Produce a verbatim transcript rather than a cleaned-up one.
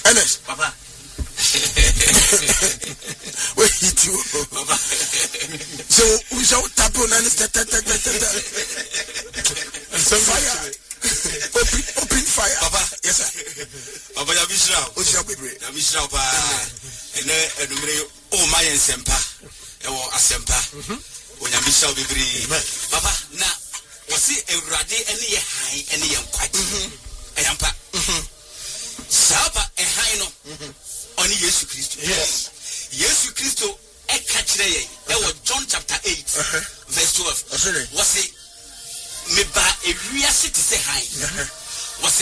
Ernest. Papa. Wait, hit you. Papa. So we shall tap on and start. Fire. Open, open fire. Papa. Yes, sir. Papa, you have been shroud. Oh, shall be brave. You have been shroud, pa. And then, oh, my and Sempa. Oh, a Sempa. When you have been shroud, be brave. Papa, now, was it a radi any high, any young quite? I am pa. Saba, a high no. Only Jesus Christ. Yes. Jesus Christ, a catch day. That was John chapter eight, verse twelve. Was it? Me ba a real city say hi.